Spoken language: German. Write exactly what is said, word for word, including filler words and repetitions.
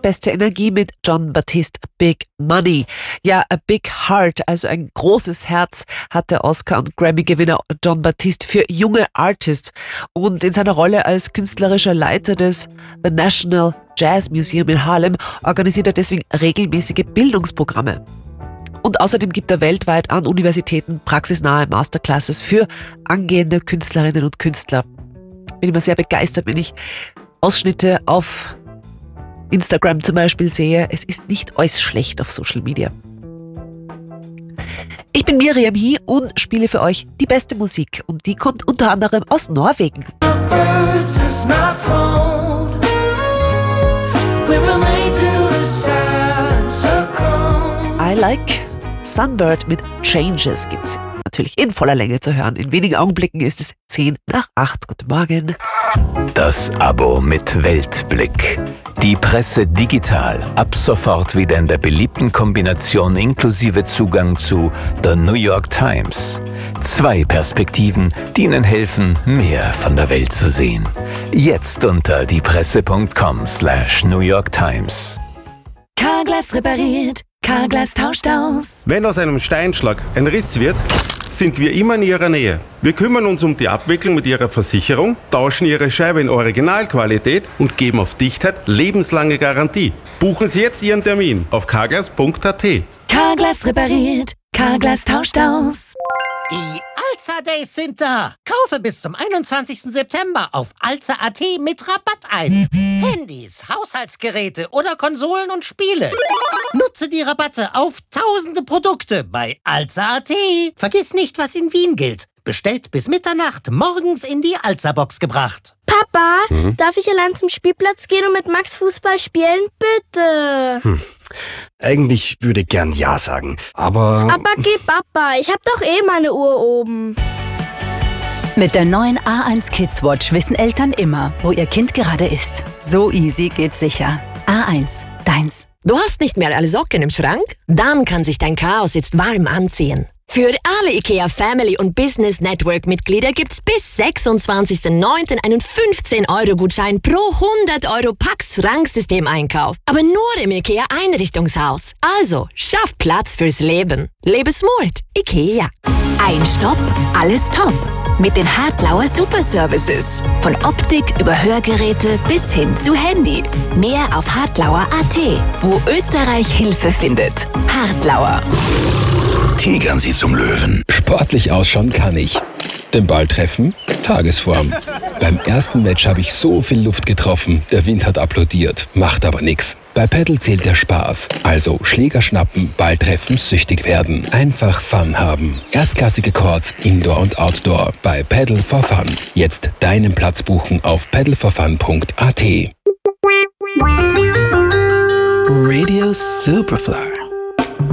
beste Energie mit Jon Batiste Big Money. Ja, a big heart, also ein großes Herz, hat der Oscar- und Grammy-Gewinner Jon Batiste für junge Artists. Und in seiner Rolle als künstlerischer Leiter des The National Jazz Museum in Harlem organisiert er deswegen regelmäßige Bildungsprogramme. Und außerdem gibt er weltweit an Universitäten praxisnahe Masterclasses für angehende Künstlerinnen und Künstler. Bin immer sehr begeistert, wenn ich Ausschnitte auf Instagram zum Beispiel sehe. Es ist nicht alles schlecht auf Social Media. Ich bin Miriam Hie und spiele für euch die beste Musik. Und die kommt unter anderem aus Norwegen. I Like Sunbird mit Changes gibt's natürlich in voller Länge zu hören. In wenigen Augenblicken ist es zehn nach acht. Guten Morgen. Das Abo mit Weltblick. Die Presse digital. Ab sofort wieder in der beliebten Kombination inklusive Zugang zu The New York Times. Zwei Perspektiven, die Ihnen helfen, mehr von der Welt zu sehen. Jetzt unter diepresse.com slash New York Times. Carglass repariert, Carglass tauscht aus. Wenn aus einem Steinschlag ein Riss wird, sind wir immer in Ihrer Nähe. Wir kümmern uns um die Abwicklung mit Ihrer Versicherung, tauschen Ihre Scheibe in Originalqualität und geben auf Dichtheit lebenslange Garantie. Buchen Sie jetzt Ihren Termin auf carglass punkt a t. Carglass repariert, Carglass tauscht aus. Die Alza Days sind da. Kaufe bis zum einundzwanzigsten September auf alza punkt a t mit Rabatt ein. Handys, Haushaltsgeräte oder Konsolen und Spiele. Nutze die Rabatte auf tausende Produkte bei alza punkt a t. Vergiss nicht, was in Wien gilt. Bestellt bis Mitternacht, morgens in die Alza-Box gebracht. Papa, mhm. darf ich allein zum Spielplatz gehen und mit Max Fußball spielen? Bitte. Hm. Eigentlich würde ich gern Ja sagen, aber... Aber geh Papa, ich hab doch eh meine Uhr oben. Mit der neuen A eins Kids Watch wissen Eltern immer, wo ihr Kind gerade ist. So easy geht's sicher. A eins, deins. Du hast nicht mehr alle Socken im Schrank? Dann kann sich dein Chaos jetzt warm anziehen. Für alle IKEA Family und Business Network Mitglieder gibt's bis sechsundzwanzigsten neunten einen fünfzehn Euro Gutschein pro hundert Euro Pax Schranksystem-Einkauf. Aber nur im IKEA Einrichtungshaus. Also, schaff Platz fürs Leben. Lebe smart. IKEA. Ein Stopp, alles top. Mit den Hartlauer Super Services. Von Optik über Hörgeräte bis hin zu Handy. Mehr auf hartlauer punkt a t, wo Österreich Hilfe findet. Hartlauer. Tigern Sie zum Löwen. Sportlich ausschauen kann ich. Den Ball treffen? Tagesform. Beim ersten Match habe ich so viel Luft getroffen, der Wind hat applaudiert. Macht aber nix. Bei Paddle zählt der Spaß. Also Schläger schnappen, Ball treffen, süchtig werden. Einfach Fun haben. Erstklassige Courts, Indoor und Outdoor. Bei Paddle for Fun. Jetzt deinen Platz buchen auf paddle for fun punkt a t. Radio Superfly.